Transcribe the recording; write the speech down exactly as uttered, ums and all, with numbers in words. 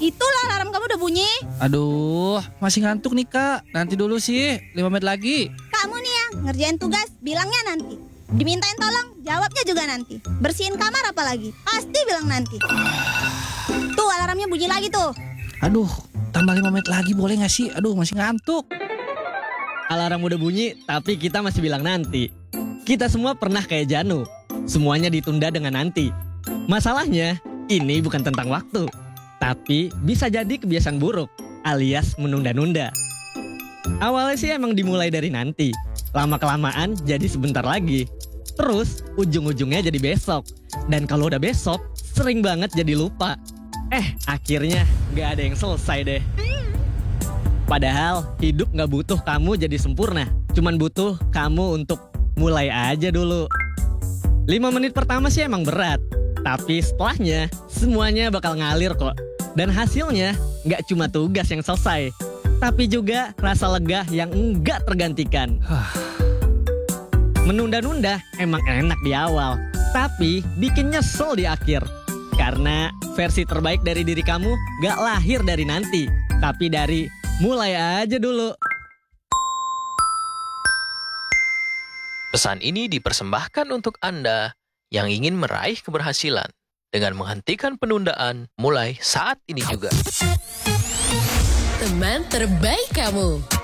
Itulah alarm kamu udah bunyi. Aduh, masih ngantuk nih Kak. Nanti dulu sih, lima menit lagi. Kamu nih ya, ngerjain tugas, bilangnya nanti. Dimintain tolong, jawabnya juga nanti. Bersihin kamar apalagi, pasti bilang nanti. Tuh alarmnya bunyi lagi tuh. Aduh, tambah lima menit lagi boleh gak sih? Aduh, masih ngantuk. Alarm udah bunyi, tapi kita masih bilang nanti. Kita semua pernah kayak Janu. Semuanya ditunda dengan nanti. Masalahnya, ini bukan tentang waktu. Tapi bisa jadi kebiasaan buruk, alias menunda-nunda. Awalnya sih emang dimulai dari nanti. Lama-kelamaan jadi sebentar lagi. Terus ujung-ujungnya jadi besok. Dan kalau udah besok, sering banget jadi lupa. Eh, akhirnya gak ada yang selesai deh. Padahal hidup gak butuh kamu jadi sempurna. Cuman butuh kamu untuk mulai aja dulu. Lima menit pertama sih emang berat. Tapi setelahnya semuanya bakal ngalir kok. Dan hasilnya gak cuma tugas yang selesai, tapi juga rasa lega yang enggak tergantikan. Menunda-nunda emang enak di awal, tapi bikin nyesel di akhir. Karena versi terbaik dari diri kamu gak lahir dari nanti, tapi dari mulai aja dulu. Pesan ini dipersembahkan untuk Anda yang ingin meraih keberhasilan dengan menghentikan penundaan mulai saat ini juga. Teman terbaik kamu.